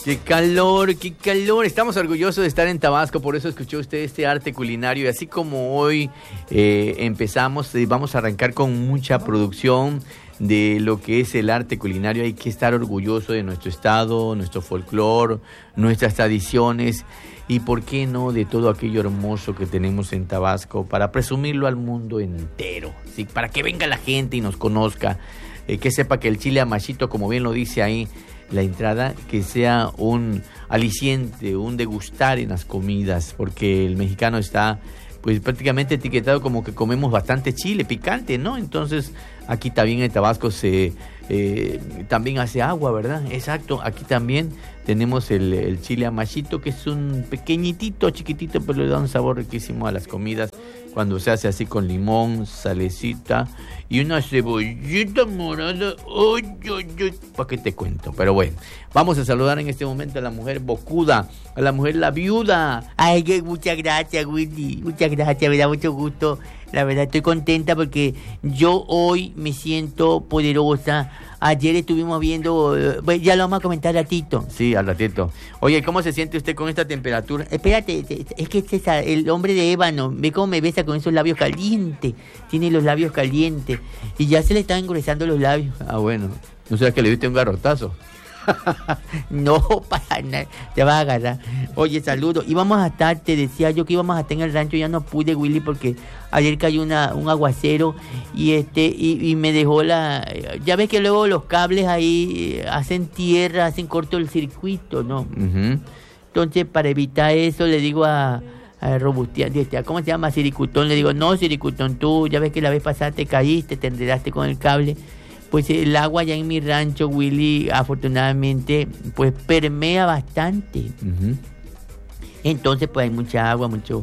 Qué calor, qué calor. Estamos orgullosos de estar en Tabasco, por eso escuchó usted este arte culinario. Y así como hoy empezamos, vamos a arrancar con mucha producción de lo que es el arte culinario. Hay que estar orgulloso de nuestro estado, nuestro folclore, nuestras tradiciones y, ¿por qué no?, de todo aquello hermoso que tenemos en Tabasco para presumirlo al mundo entero, ¿sí? Para que venga la gente y nos conozca, que sepa que el chile amachito, como bien lo dice ahí la entrada, que sea un aliciente, un degustar en las comidas, porque el mexicano está pues prácticamente etiquetado como que comemos bastante chile picante, ¿no? Entonces aquí también en Tabasco se también hace agua, ¿verdad? Exacto, aquí también tenemos el chile amachito, que es un pequeñitito, chiquitito, pero le da un sabor riquísimo a las comidas cuando se hace así con limón, salecita y una cebollita morada. ¡Uy, uy, uy! ¿Para qué te cuento? Pero bueno, vamos a saludar en este momento a la mujer bocuda, a la mujer la viuda. Ay, muchas gracias, Willy. Muchas gracias, me da mucho gusto. La verdad estoy contenta porque yo hoy me siento poderosa. Ayer estuvimos viendo, ya lo vamos a comentar a ratito. Sí, al ratito. Oye, ¿cómo se siente usted con esta temperatura? Espérate, es que César, el hombre de ébano, ve cómo me besa con esos labios calientes. Tiene los labios calientes y ya se le están engruesando los labios. Ah, bueno. ¿No sabes que le diste un garrotazo? No, para nada, te vas a agarrar. Oye, saludos. Íbamos a estar, te decía yo que íbamos a estar en el rancho, ya no pude, Willy, porque ayer cayó un aguacero y me dejó ya ves que luego los cables ahí hacen tierra, hacen corto el circuito, ¿no? Uh-huh. Entonces, para evitar eso, le digo a Robustián, ¿cómo se llama? Siricutón, le digo, no, Siricutón, tú ya ves que la vez pasada te caíste, te enredaste con el cable. Pues el agua ya en mi rancho, Willy, afortunadamente, pues permea bastante. Uh-huh. Entonces, pues hay mucha agua, mucho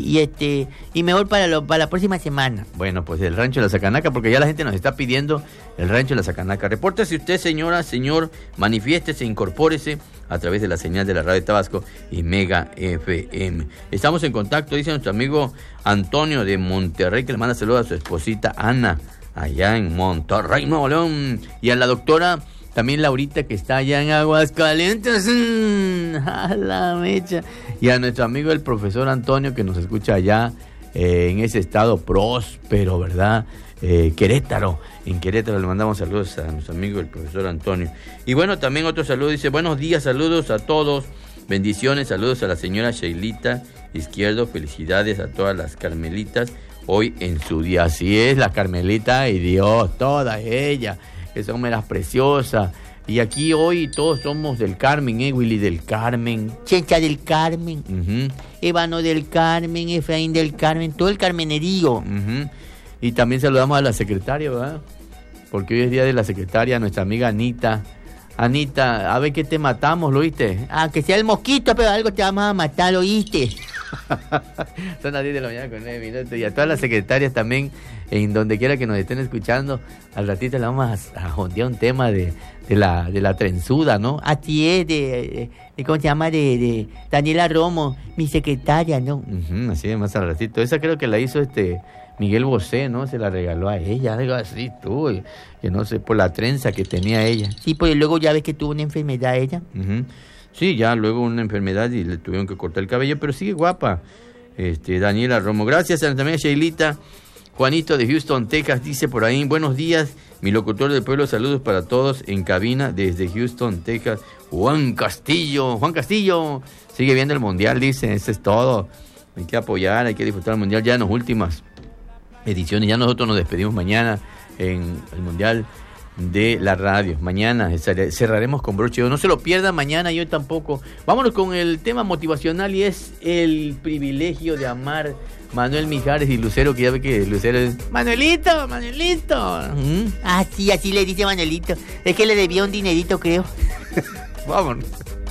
y mejor para la próxima semana. Bueno, pues el Rancho de la Sacanaca, porque ya la gente nos está pidiendo el Rancho de la Sacanaca. Repórtese usted, señora, señor, manifiéstese, incorpórese a través de la señal de la radio de Tabasco y Mega FM. Estamos en contacto, dice nuestro amigo Antonio de Monterrey, que le manda saludos a su esposita Ana, allá en Monterrey, Nuevo León, y a la doctora también Laurita, que está allá en Aguascalientes, a la mecha, y a nuestro amigo el profesor Antonio, que nos escucha allá en ese estado próspero, ¿verdad? Querétaro, en Querétaro le mandamos saludos a nuestro amigo el profesor Antonio. Y bueno, también otro saludo, dice, buenos días, saludos a todos, bendiciones, saludos a la señora Sheilita Izquierdo, felicidades a todas las carmelitas hoy en su día. Así es, la Carmelita y Dios, todas ellas, que son meras preciosas. Y aquí hoy todos somos del Carmen, Willy, del Carmen. Chencha del Carmen, Uh-huh. Ébano del Carmen, Efraín del Carmen, todo el carmenerío. Uh-huh. Y también saludamos a la secretaria, ¿verdad? Porque hoy es día de la secretaria, nuestra amiga Anita. Anita, a ver qué te matamos, ¿lo oíste? Ah, que sea el mosquito, pero algo te vamos a matar, ¿lo oíste? Son las 10 de la mañana con 9 minutos. Y a todas las secretarias también, en donde quiera que nos estén escuchando, al ratito le vamos a jondear un tema de la trenzuda, ¿no? Así es, de ¿cómo se llama? De Daniela Romo, mi secretaria, ¿no? Uh-huh, así es, más al ratito. Esa creo que la hizo Miguel Bosé, ¿no? Se la regaló a ella, algo así, tú, que no sé, por la trenza que tenía ella. Sí, pues luego ya ves que tuvo una enfermedad ella. Uh-huh. Sí, ya luego una enfermedad y le tuvieron que cortar el cabello, pero sigue guapa. Daniela Romo. Gracias a también a Sheilita. Juanito de Houston, Texas, dice por ahí, buenos días, mi locutor del pueblo, saludos para todos en cabina desde Houston, Texas. Juan Castillo, sigue viendo el mundial, dice, eso es todo. Hay que apoyar, hay que disfrutar el mundial ya en las últimas ediciones. Ya nosotros nos despedimos mañana en el mundial de la radio. Mañana cerraremos con broche de oro. No se lo pierdan mañana, yo tampoco. Vámonos con el tema motivacional y es el privilegio de amar. Manuel Mijares y Lucero, que ya ve que Lucero es Manuelito. Ah, sí, así le dice Manuelito. Es que le debía un dinerito, creo. Vámonos.